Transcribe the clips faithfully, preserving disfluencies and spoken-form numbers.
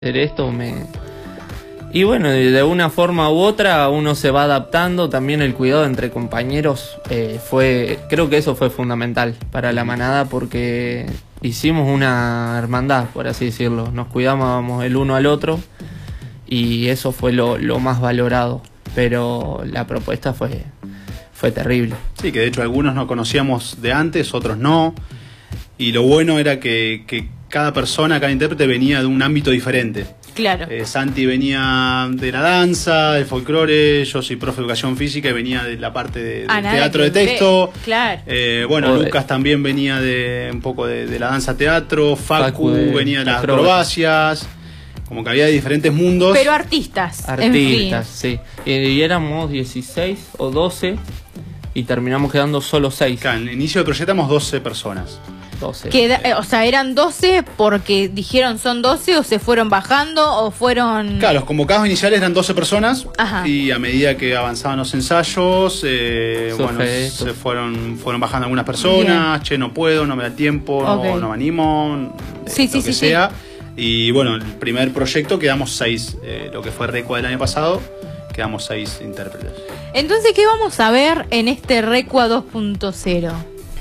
hacer esto, me... Y bueno, de una forma u otra uno se va adaptando. También el cuidado entre compañeros eh, fue, creo que eso fue fundamental para la manada, porque hicimos una hermandad, por así decirlo. Nos cuidábamos el uno al otro y eso fue lo, lo más valorado. Pero la propuesta fue, fue terrible. Sí, que de hecho algunos no conocíamos de antes, otros no. Y lo bueno era que, que cada persona, cada intérprete venía de un ámbito diferente. Claro. Eh, Santi venía de la danza, del folclore, yo soy profe de educación física y venía de la parte de, ah, de teatro de texto. Claro. Eh, bueno, o Lucas de... también venía de un poco de, de la danza teatro, Facu, Facu de, venía de las acrobacias. Como que había diferentes mundos. Pero artistas. Artistas, sí. Y, y éramos dieciséis o doce y terminamos quedando solo seis. Claro, en el inicio del proyecto éramos doce personas. doce. Queda, eh, o sea, ¿eran doce porque dijeron son doce o se fueron bajando o fueron...? Claro, los convocados iniciales eran doce personas. Ajá. Y a medida que avanzaban los ensayos, eh, Eso bueno, fue, se eso. fueron fueron bajando algunas personas. Bien. Che, no puedo, no me da tiempo, Okay. no, no me animo, sí, eh, sí, lo que sí, sea. Sí. Y bueno, el primer proyecto quedamos seis, eh, lo que fue Recua del año pasado, quedamos seis intérpretes. Entonces, ¿qué vamos a ver en este Recua dos punto cero?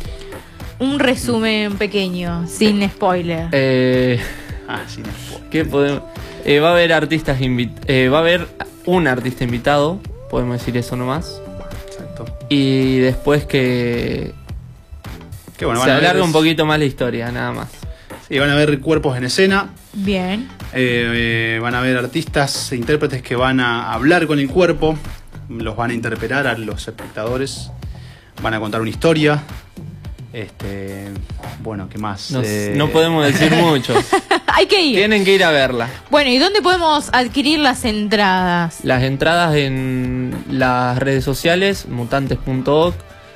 Un resumen pequeño, sin spoiler. Eh, ah, sin spoiler. ¿Qué podemos? Eh, va a haber artistas invit eh, va a haber un artista invitado, podemos decir eso nomás. Exacto. Y después que Qué bueno, se alarga es... un poquito más la historia, nada más. Sí, van a haber cuerpos en escena. Bien. Eh, eh, van a haber artistas e intérpretes que van a hablar con el cuerpo, los van a interpretar a los espectadores, van a contar una historia. Este, bueno, ¿qué más? No, eh... no podemos decir mucho. Hay que ir. Tienen que ir a verla. Bueno, ¿y dónde podemos adquirir las entradas? Las entradas en las redes sociales, mutantes punto org,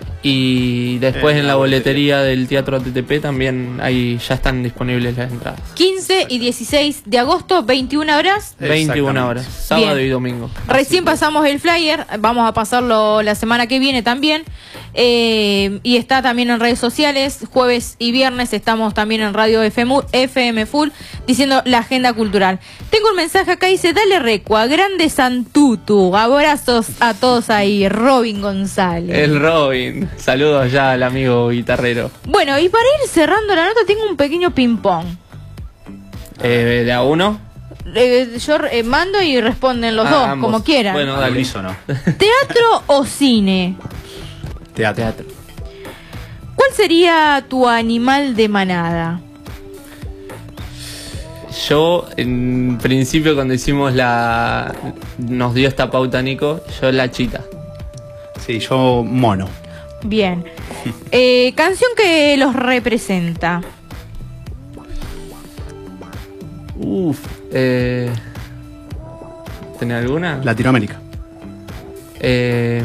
y después en en la la boletería del Teatro A T T P también ahí ya están disponibles las entradas. quince y dieciséis de agosto, veintiuna horas. veintiuna horas, sábado Bien. y domingo. Recién pasamos el flyer, vamos a pasarlo la semana que viene también. Eh, y está también en redes sociales, jueves y viernes estamos también en Radio F M Full diciendo la agenda cultural. Tengo un mensaje acá, dice, dale Recua, grande Santutu, abrazos a todos ahí, Robin González. El Robin, saludos ya al amigo guitarrero. Bueno, y para ir cerrando la nota tengo un pequeño ping pong. Eh, ¿De a uno? Eh, yo eh, mando y responden los ah, dos, ambos. como quieran. Bueno, dale. Unísono. ¿Teatro o cine? Teatro. Teatro. ¿Cuál sería tu animal de manada? Yo, en principio, cuando hicimos la... nos dio esta pauta Nico, yo la chita. Sí, yo mono. Bien. Eh, canción que los representa. Uf. Eh, ¿Tenés alguna? Latinoamérica. Eh,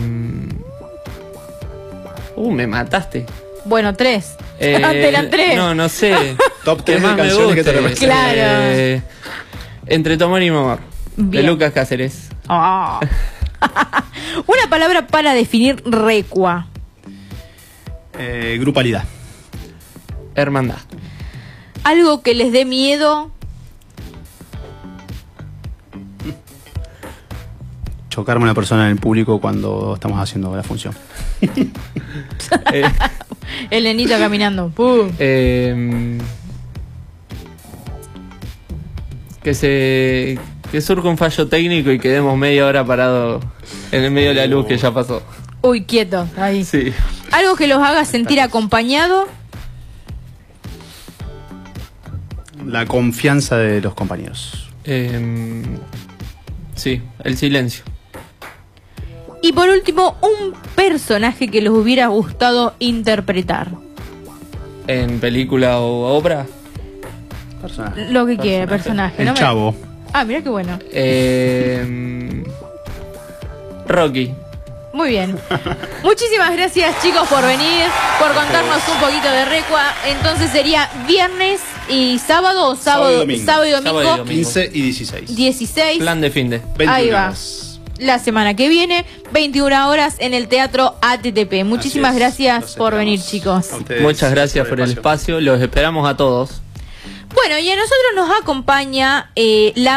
uh, me mataste. Bueno, tres. Eh, Eran tres. No, no sé. Top ¿Qué tres de más me canciones que te guste? representan. Claro. Eh, Entre tu amor y mi amor. Bien. De Lucas Cáceres. Oh. Una palabra para definir Recua. Eh, grupalidad. Hermandad. Algo que les dé miedo. Chocarme a una persona en el público cuando estamos haciendo la función. eh, El nenito caminando. ¡Pum! eh, que se que surja un fallo técnico y quedemos media hora parado en el medio de la luz que ya pasó. Uy, quieto, ahí. Sí. Algo que los haga sentir acompañado. La confianza de los compañeros. Eh, sí, el silencio. Y por último, un personaje que les hubiera gustado interpretar. ¿En película o obra? Personaje. Lo que quiere, personaje. El no me- Chavo. Ah, mira qué bueno. Eh, Rocky. Muy bien. Muchísimas gracias, chicos, por venir, por contarnos un poquito de Recua. Entonces sería viernes y sábado o sábado, Sábado y domingo. sábado y domingo, Sábado y domingo. quince y dieciséis. dieciséis. Plan de fin de. veintiuna Ahí va. horas. La semana que viene, veintiuna horas en el Teatro A T T P. Muchísimas Así es. gracias Los por esperamos venir, chicos. a ustedes Muchas gracias por el espacio. Los esperamos a todos. Bueno, y a nosotros nos acompaña eh, la